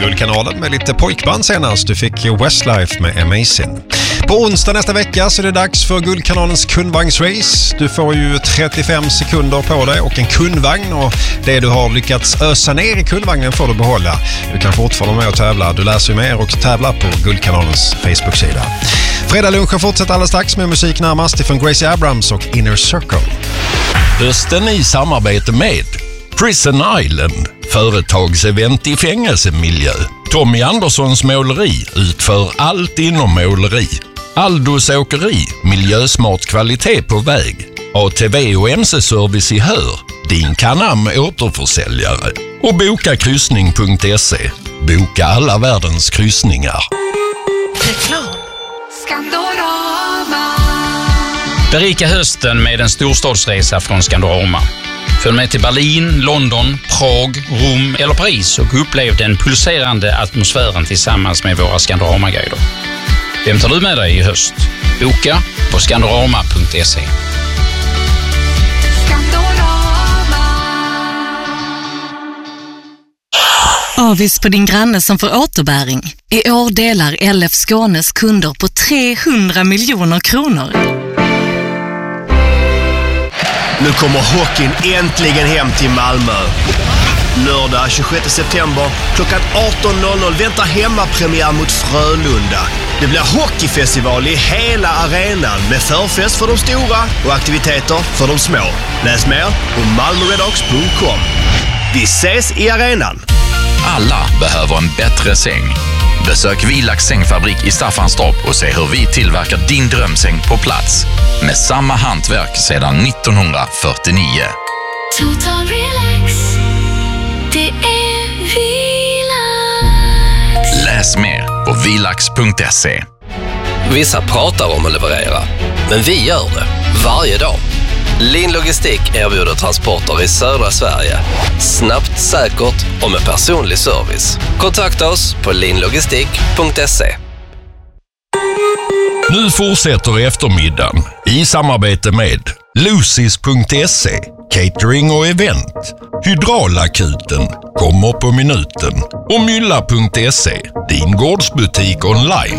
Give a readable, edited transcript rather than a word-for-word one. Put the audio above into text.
Guldkanalen med lite pojkband senast. Du fick Westlife med Amazing. På onsdag nästa vecka så är det dags för Guldkanalens kundvagnsrace. Du får ju 35 sekunder på dig och en kundvagn, och det du har lyckats ösa ner i kundvagnen får du behålla. Du kan fortfarande med och tävla. Du läser ju mer och tävlar på Guldkanalens Facebook-sida. Fredagslunchen fortsätter alldeles strax med musik närmast ifrån Gracie Abrams och Inner Circle. Hösten i samarbete med Prison Island, företagsevent i fängelsemiljö. Tommy Anderssons måleri utför allt inom måleri. Aldos åkeri, miljösmart kvalitet på väg. ATV och MC-service i Hör, din Canam återförsäljare. Och bokakryssning.se, boka alla världens kryssningar. Reklam. Skandorama. Berika hösten med en storstadsresa från Skandorama. Följ med till Berlin, London, Prag, Rom eller Paris och upplev den pulserande atmosfären tillsammans med våra Skandorama-guider. Vem tar du med dig i höst? Boka på skandorama.se. Avis på din granne som får återbäring. I år delar LF Skånes kunder på 300 miljoner kronor. Nu kommer hockeyn äntligen hem till Malmö. Lördag 26 september klockan 18.00 väntar hemmapremiär mot Frölunda. Det blir hockeyfestival i hela arenan med förfest för de stora och aktiviteter för de små. Läs mer på malmoredocks.com. Vi ses i arenan. Alla behöver en bättre säng. Besök Vilax sängfabrik i Staffanstorp och se hur vi tillverkar din drömsäng på plats. Med samma hantverk sedan 1949. Total relax. Det är Vilax. Läs mer på vilax.se. Vissa pratar om att leverera, men vi gör det varje dag. Lin Logistik erbjuder transporter i södra Sverige. Snabbt, säkert och med personlig service. Kontakta oss på linlogistik.se. Nu fortsätter eftermiddagen i samarbete med Lucis.se, catering och event. Hydraulakuten kommer på minuten. Och Mylla.se, din gårdsbutik online.